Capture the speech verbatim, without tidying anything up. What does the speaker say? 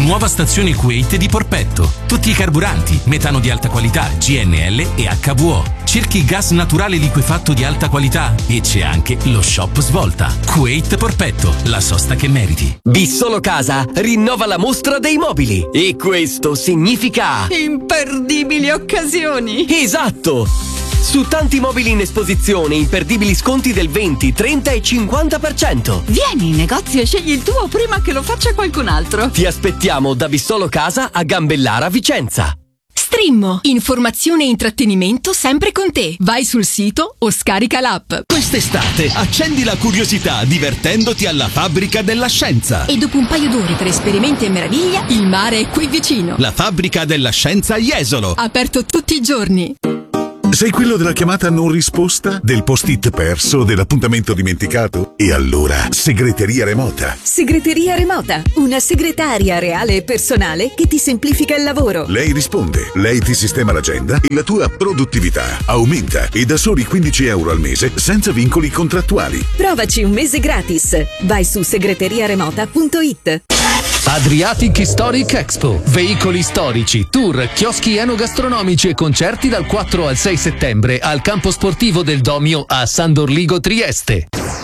Nuova stazione Kuwait di Porpetto. Tutti i carburanti, metano di alta qualità, G N L e H V O. Cerchi gas naturale liquefatto di alta qualità e c'è anche lo shop Svolta. Kuwait Porpetto, la sosta che meriti. Bissolo Casa rinnova la mostra dei mobili e questo significa imperdibili occasioni. Esatto! Su tanti mobili in esposizione, imperdibili sconti del venti, trenta e cinquanta per cento. Vieni in negozio e scegli il tuo prima che lo faccia qualcun altro. Ti aspettiamo da Bissolo Casa a Gambellara Vicenza. Strimmo, informazione e intrattenimento sempre con te. Vai sul sito o scarica l'app. Quest'estate accendi la curiosità divertendoti alla Fabbrica della Scienza. E dopo un paio d'ore tra esperimenti e meraviglia, il mare è qui vicino. La Fabbrica della Scienza Jesolo. Aperto tutti i giorni. Sei quello della chiamata non risposta? Del post-it perso? Dell'appuntamento dimenticato? E allora, segreteria remota. Segreteria remota, una segretaria reale e personale che ti semplifica il lavoro. Lei risponde, lei ti sistema l'agenda e la tua produttività aumenta e da soli quindici euro al mese senza vincoli contrattuali. Provaci un mese gratis. Vai su segreteriaremota punto it. Adriatic Historic Expo. Veicoli storici, tour, chioschi enogastronomici e concerti dal quattro al sei settembre al campo sportivo del Domio a San Dorligo Trieste.